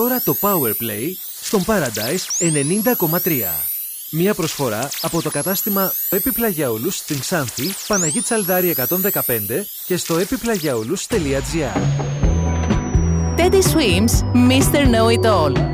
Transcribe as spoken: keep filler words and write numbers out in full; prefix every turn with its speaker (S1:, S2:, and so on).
S1: Τώρα το Powerplay στον Paradise ενενήντα κόμμα τρία. Μια προσφορά από το κατάστημα Επιπλαγιαούλους στην Ξάνθη, Παναγή Τσαλδάρη εκατόν δεκαπέντε και στο επιπλαγιαούλους τελεία τζι άρ.
S2: Teddy Swims, μίστερ Know It All.